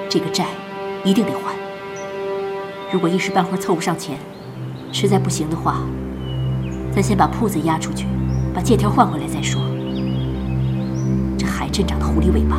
这个债一定得还。如果一时半会儿凑不上钱，实在不行的话，咱先把铺子押出去，把借条换回来再说。这海镇长的狐狸尾巴